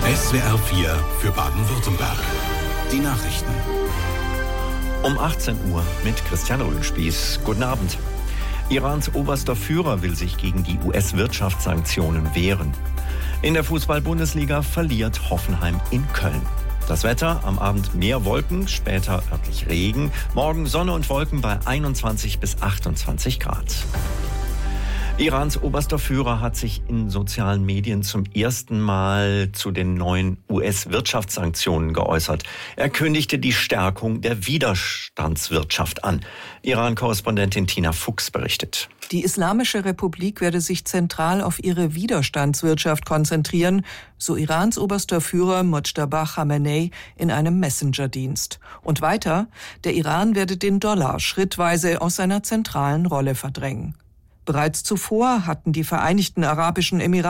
SWR 4 für Baden-Württemberg. Die Nachrichten. Um 18 Uhr mit Christian Röhnspieß. Guten Abend. Irans oberster Führer will sich gegen die US-Wirtschaftssanktionen wehren. In der Fußball-Bundesliga verliert Hoffenheim in Köln. Das Wetter, am Abend mehr Wolken, später örtlich Regen. Morgen Sonne und Wolken bei 21 bis 28 Grad. Irans oberster Führer hat sich in sozialen Medien zum ersten Mal zu den neuen US-Wirtschaftssanktionen geäußert. Er kündigte die Stärkung der Widerstandswirtschaft an. Iran-Korrespondentin Tina Fuchs berichtet. Die Islamische Republik werde sich zentral auf ihre Widerstandswirtschaft konzentrieren, so Irans oberster Führer Mojtaba Khamenei in einem Messenger-Dienst. Und weiter, der Iran werde den Dollar schrittweise aus seiner zentralen Rolle verdrängen. Bereits zuvor hatten die Vereinigten Arabischen Emirate